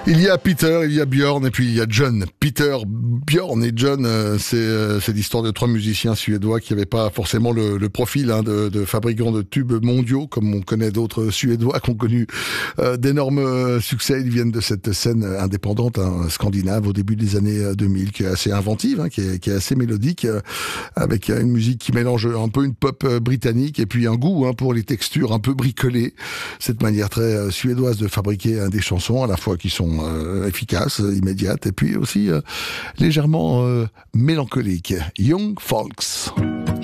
Il y a Peter, il y a Björn et puis il y a John. Peter, Björn et John, c'est l'histoire de trois musiciens suédois qui n'avaient pas forcément le profil de fabricants de tubes mondiaux, comme on connaît d'autres Suédois qui ont connu d'énormes succès. Ils viennent de cette scène indépendante scandinave au début des années 2000, qui est assez inventive, qui est assez mélodique, avec une musique qui mélange un peu une pop britannique et puis un goût pour les textures un peu bricolées. Cette manière très suédoise de fabriquer des chansons à la fois qui sont efficaces, immédiates et puis aussi légèrement mélancoliques. Young Folks.